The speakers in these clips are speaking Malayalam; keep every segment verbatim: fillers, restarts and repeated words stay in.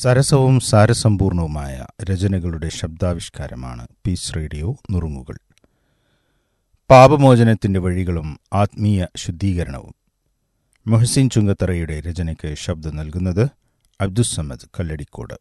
സരസവും സാരസമ്പൂർണവുമായ രചനകളുടെ ശബ്ദാവിഷ്കാരമാണ് പീസ് റേഡിയോ നുറുങ്ങുകൾ. പാപമോചനത്തിൻ്റെ വഴികളും ആത്മീയ ശുദ്ധീകരണവും. മുഹസിൻ ചുങ്കത്തറയുടെ രചനയ്ക്ക് ശബ്ദം നൽകുന്നത് അബ്ദുസ്സമദ് കല്ലടിക്കോട്.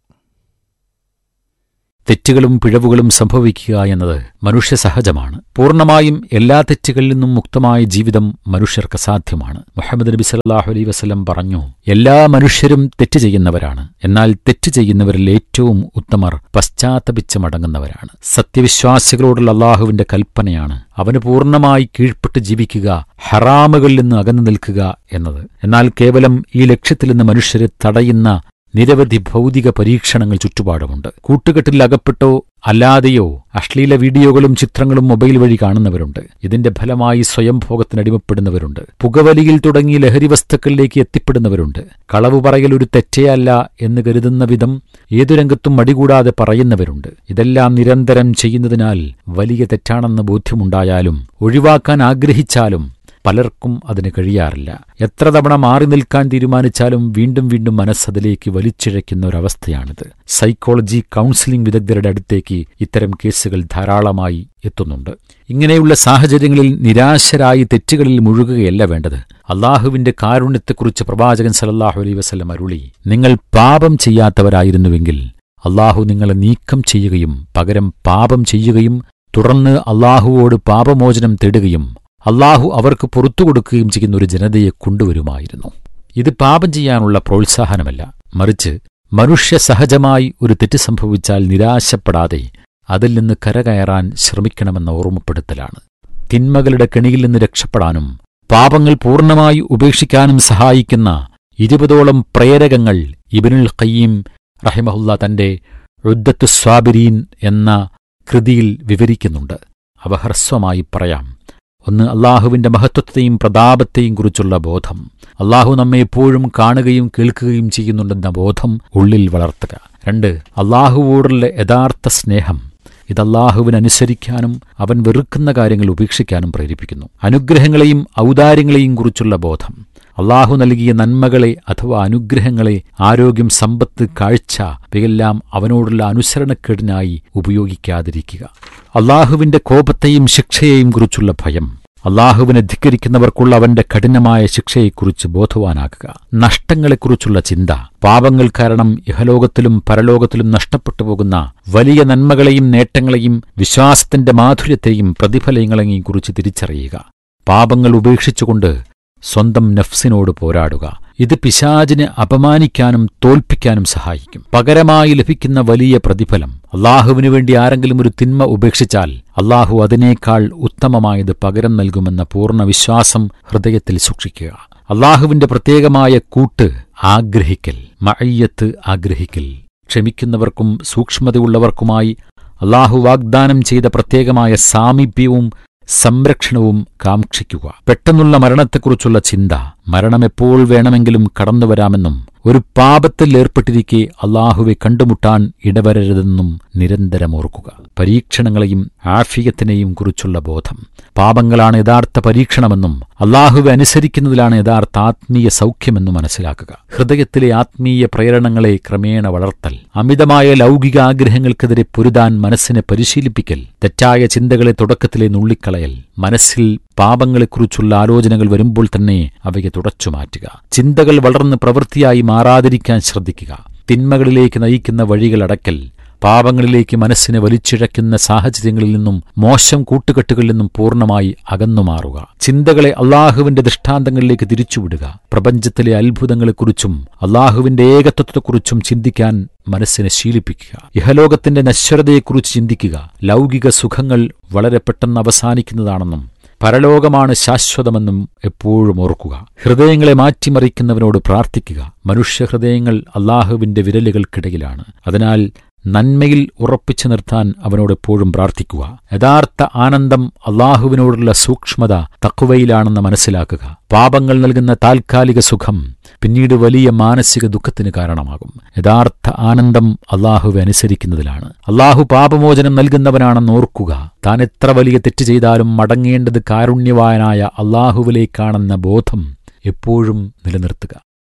തെറ്റുകളും പിഴവുകളും സംഭവിക്കുക എന്നത് മനുഷ്യ സഹജമാണ്. പൂർണ്ണമായും എല്ലാ തെറ്റുകളിൽ നിന്നും മുക്തമായ ജീവിതം മനുഷ്യർക്ക് അസാധ്യമാണ്. മുഹമ്മദ് നബി സല്ലല്ലാഹു അലൈഹി വസല്ലം പറഞ്ഞു, എല്ലാ മനുഷ്യരും തെറ്റ് ചെയ്യുന്നവരാണ്, എന്നാൽ തെറ്റ് ചെയ്യുന്നവരിൽ ഏറ്റവും ഉത്തമർ പശ്ചാത്തപിച്ച് മടങ്ങുന്നവരാണ്. സത്യവിശ്വാസികളോടുള്ള അള്ളാഹുവിന്റെ കൽപ്പനയാണ് അവന് പൂർണ്ണമായി കീഴ്പ്പെട്ട് ജീവിക്കുക, ഹറാമുകളിൽ നിന്ന് അകന്നു നിൽക്കുക എന്നത്. എന്നാൽ കേവലം ഈ ലക്ഷ്യത്തിൽ നിന്ന് മനുഷ്യരെ തടയുന്ന നിരവധി ഭൗതിക പരീക്ഷണങ്ങൾ ചുറ്റുപാടുമുണ്ട്. കൂട്ടുകെട്ടിൽ അകപ്പെട്ടോ അല്ലാതെയോ അശ്ലീല വീഡിയോകളും ചിത്രങ്ങളും മൊബൈൽ വഴി കാണുന്നവരുണ്ട്. ഇതിന്റെ ഫലമായി സ്വയംഭോഗത്തിനടിമപ്പെടുന്നവരുണ്ട്. പുകവലിയിൽ തുടങ്ങി ലഹരി വസ്തുക്കളിലേക്ക് എത്തിപ്പെടുന്നവരുണ്ട്. കളവു പറയൽ ഒരു തെറ്റേയല്ല എന്ന് കരുതുന്ന വിധം ഏതു രംഗത്തും മടികൂടാതെ പറയുന്നവരുണ്ട്. ഇതെല്ലാം നിരന്തരം ചെയ്യുന്നതിനാൽ വലിയ തെറ്റാണെന്ന് ബോധ്യമുണ്ടായാലും ഒഴിവാക്കാൻ ആഗ്രഹിച്ചാലും പലർക്കും അതിന് കഴിയാറില്ല. എത്ര തവണ മാറി നിൽക്കാൻ തീരുമാനിച്ചാലും വീണ്ടും വീണ്ടും മനസ്സതിലേക്ക് വലിച്ചിഴയ്ക്കുന്ന ഒരവസ്ഥയാണിത്. സൈക്കോളജി കൗൺസിലിംഗ് വിദഗ്ധരുടെ അടുത്തേക്ക് ഇത്തരം കേസുകൾ ധാരാളമായി എത്തുന്നുണ്ട്. ഇങ്ങനെയുള്ള സാഹചര്യങ്ങളിൽ നിരാശരായി തെറ്റുകളിൽ മുഴുകുകയല്ല വേണ്ടത്. അള്ളാഹുവിന്റെ കാരുണ്യത്തെക്കുറിച്ച് പ്രവാചകൻ സല്ലല്ലാഹു അലൈഹി വസല്ലം അരുളി, നിങ്ങൾ പാപം ചെയ്യാത്തവരായിരുന്നുവെങ്കിൽ അള്ളാഹു നിങ്ങളെ നീക്കം ചെയ്യുകയും പകരം പാപം ചെയ്യുകയും തുടർന്ന് അള്ളാഹുവോട് പാപമോചനം തേടുകയും അള്ളാഹു അവർക്ക് പുറത്തുകൊടുക്കുകയും ചെയ്യുന്ന ഒരു ജനതയെ കൊണ്ടുവരുമായിരുന്നു. ഇത് പാപം ചെയ്യാനുള്ള പ്രോത്സാഹനമല്ല, മറിച്ച് മനുഷ്യ സഹജമായി ഒരു തെറ്റ് സംഭവിച്ചാൽ നിരാശപ്പെടാതെ അതിൽ നിന്ന് കരകയറാൻ ശ്രമിക്കണമെന്ന ഓർമ്മപ്പെടുത്തലാണ്. തിന്മകളുടെ കെണിയിൽ നിന്ന് രക്ഷപ്പെടാനും പാപങ്ങൾ പൂർണ്ണമായി ഉപേക്ഷിക്കാനും സഹായിക്കുന്ന ഇരുപതോളം പ്രേരകങ്ങൾ ഇബ്നുൽ ഖയ്യിം റഹിമഹുല്ലാ തന്റെ ഉദ്ദത്തുസ് സ്വാബിരീൻ എന്ന കൃതിയിൽ വിവരിക്കുന്നുണ്ട്. അവ ഹ്രസ്വമായി പറയാം. ഒന്ന്, അള്ളാഹുവിന്റെ മഹത്വത്തെയും പ്രതാപത്തെയും കുറിച്ചുള്ള ബോധം. അള്ളാഹു നമ്മെ എപ്പോഴും കാണുകയും കേൾക്കുകയും ചെയ്യുന്നുണ്ടെന്ന ബോധം ഉള്ളിൽ വളർത്തുക. രണ്ട്, അള്ളാഹുവോടുള്ള യഥാർത്ഥ സ്നേഹം. ഇത് അള്ളാഹുവിനനുസരിക്കാനും അവൻ വെറുക്കുന്ന കാര്യങ്ങൾ ഉപേക്ഷിക്കാനും പ്രേരിപ്പിക്കുന്നു. അനുഗ്രഹങ്ങളെയും ഔദാര്യങ്ങളെയും കുറിച്ചുള്ള ബോധം. അള്ളാഹു നൽകിയ നന്മകളെ അഥവാ അനുഗ്രഹങ്ങളെ, ആരോഗ്യം, സമ്പത്ത്, കാഴ്ച, ഇവയെല്ലാം അവനോടുള്ള അനുസരണക്കേടിനായി ഉപയോഗിക്കാതിരിക്കുക. അള്ളാഹുവിന്റെ കോപത്തെയും ശിക്ഷയെയും കുറിച്ചുള്ള ഭയം. അള്ളാഹുവിനെ ധിക്കരിക്കുന്നവർക്കുള്ള അവന്റെ കഠിനമായ ശിക്ഷയെക്കുറിച്ച് ബോധവാനാകുക. നഷ്ടങ്ങളെക്കുറിച്ചുള്ള ചിന്ത. പാപങ്ങൾ കാരണം ഇഹലോകത്തിലും പരലോകത്തിലും നഷ്ടപ്പെട്ടു പോകുന്ന വലിയ നന്മകളെയും നേട്ടങ്ങളെയും വിശ്വാസത്തിന്റെ മാധുര്യത്തെയും പ്രതിഫലങ്ങളെയും കുറിച്ച് തിരിച്ചറിയുക. പാപങ്ങൾ ഉപേക്ഷിച്ചുകൊണ്ട് സ്വന്തം നഫ്സിനോട് പോരാടുക. ഇത് പിശാചിനെ അപമാനിക്കാനും തോൽപ്പിക്കാനും സഹായിക്കും. പകരമായി ലഭിക്കുന്ന വലിയ പ്രതിഫലം. അള്ളാഹുവിനു വേണ്ടി ആരെങ്കിലും ഒരു തിന്മ ഉപേക്ഷിച്ചാൽ അള്ളാഹു അതിനേക്കാൾ ഉത്തമമായത് പകരം നൽകുമെന്ന പൂർണ്ണ വിശ്വാസം ഹൃദയത്തിൽ സൂക്ഷിക്കുക. അള്ളാഹുവിന്റെ പ്രത്യേകമായ കൂട്ട് ആഗ്രഹിക്കൽ, മഅയ്യത്ത് ആഗ്രഹിക്കൽ. ക്ഷമിക്കുന്നവർക്കും സൂക്ഷ്മതയുള്ളവർക്കുമായി അള്ളാഹു വാഗ്ദാനം ചെയ്ത പ്രത്യേകമായ സാമീപ്യവും സംരക്ഷണവും കാക്ഷിക്കുക. പെട്ടെന്നുള്ള മരണത്തെക്കുറിച്ചുള്ള ചിന്ത. മരണമെപ്പോൾ വേണമെങ്കിലും കടന്നുവരാമെന്നും ഒരു പാപത്തിൽ ഏർപ്പെട്ടിരിക്കെ അള്ളാഹുവെ കണ്ടുമുട്ടാൻ ഇടവരരുതെന്നും നിരന്തരം ഓർക്കുക. പരീക്ഷണങ്ങളെയും ആഫിയത്തിനെയും കുറിച്ചുള്ള ബോധം. പാപങ്ങളാണ് യഥാർത്ഥ പരീക്ഷണമെന്നും അള്ളാഹുവെ അനുസരിക്കുന്നതിലാണ് യഥാർത്ഥ ആത്മീയ സൗഖ്യമെന്നും മനസ്സിലാക്കുക. ഹൃദയത്തിലെ ആത്മീയ പ്രേരണങ്ങളെ ക്രമേണ വളർത്തൽ. അമിതമായ ലൗകിക ആഗ്രഹങ്ങൾക്കെതിരെ പൊരുതാൻ മനസ്സിനെ പരിശീലിപ്പിക്കൽ. തെറ്റായ ചിന്തകളെ തുടക്കത്തിലെ നുള്ളിക്കളയൽ. മനസ്സിൽ പാപങ്ങളെക്കുറിച്ചുള്ള ആലോചനകൾ വരുമ്പോൾ തന്നെ അവയെ തുടച്ചുമാറ്റുക. ചിന്തകൾ വളർന്ന് പ്രവൃത്തിയായി മാറാതിരിക്കാൻ ശ്രദ്ധിക്കുക. തിന്മകളിലേക്ക് നയിക്കുന്ന വഴികൾ അടയ്ക്കൽ. പാപങ്ങളിലേക്ക് മനസ്സിനെ വലിച്ചിഴയ്ക്കുന്ന സാഹചര്യങ്ങളിൽ നിന്നും മോശം കൂട്ടുകെട്ടുകളിൽ നിന്നും പൂർണ്ണമായി അകന്നുമാറുക. ചിന്തകളെ അള്ളാഹുവിന്റെ ദൃഷ്ടാന്തങ്ങളിലേക്ക് തിരിച്ചുവിടുക. പ്രപഞ്ചത്തിലെ അത്ഭുതങ്ങളെക്കുറിച്ചും അള്ളാഹുവിന്റെ ഏകത്വത്തെക്കുറിച്ചും ചിന്തിക്കാൻ മനസ്സിനെ ശീലിപ്പിക്കുക. ഇഹലോകത്തിന്റെ നശ്വരതയെക്കുറിച്ച് ചിന്തിക്കുക. ലൗകിക സുഖങ്ങൾ വളരെ പെട്ടെന്ന് അവസാനിക്കുന്നതാണെന്നും പരലോകമാണ് ശാശ്വതമെന്നും എപ്പോഴും ഓർക്കുക. ഹൃദയങ്ങളെ മാറ്റിമറിക്കുന്നവനോട് പ്രാർത്ഥിക്കുക. മനുഷ്യഹൃദയങ്ങൾ അള്ളാഹുവിന്റെ വിരലുകൾക്കിടയിലാണ്. അതിനാൽ നന്മയിൽ ഉറപ്പിച്ചു നിർത്താൻ അവനോടെപ്പോഴും പ്രാർത്ഥിക്കുക. യഥാർത്ഥ ആനന്ദം അള്ളാഹുവിനോടുള്ള സൂക്ഷ്മത തഖ്വയിലാണെന്ന് മനസ്സിലാക്കുക. പാപങ്ങൾ നൽകുന്ന താൽക്കാലിക സുഖം പിന്നീട് വലിയ മാനസിക ദുഃഖത്തിന് കാരണമാകും. യഥാർത്ഥ ആനന്ദം അള്ളാഹുവെ അനുസരിക്കുന്നതിലാണ്. അള്ളാഹു പാപമോചനം നൽകുന്നവനാണെന്ന് ഓർക്കുക. താൻ എത്ര വലിയ തെറ്റ് ചെയ്താലും മടങ്ങേണ്ടത് കാരുണ്യവാനായ അള്ളാഹുവിലേക്കാണെന്ന ബോധം എപ്പോഴും നിലനിർത്തുക.